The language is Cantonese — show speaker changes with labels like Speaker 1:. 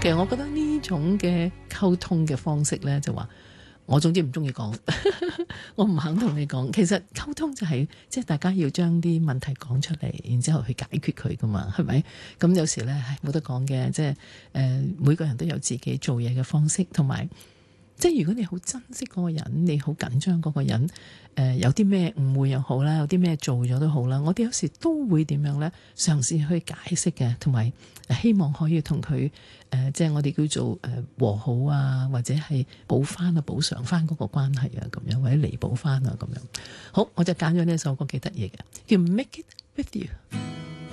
Speaker 1: 其實我覺得呢種嘅溝通嘅方式咧，就話我總之唔中意講，我唔肯同你講。其實溝通就係即係大家要將啲問題講出嚟，然之後去解決佢噶嘛，係咪？咁有時咧冇得講嘅，即係每個人都有自己做嘢嘅方式，同埋即係如果你好珍惜嗰個人，你好緊張嗰個人，有啲咩誤會又好啦，有啲咩做咗都好啦，我哋有時都會點樣咧，嘗試去解釋嘅，同埋希望可以同佢即係我哋叫做和好啊，或者係補翻啊、補償翻嗰個關係啊，咁樣或者彌補翻啊，咁樣。好，我就揀咗呢首歌幾得意嘅，叫 Make It With You。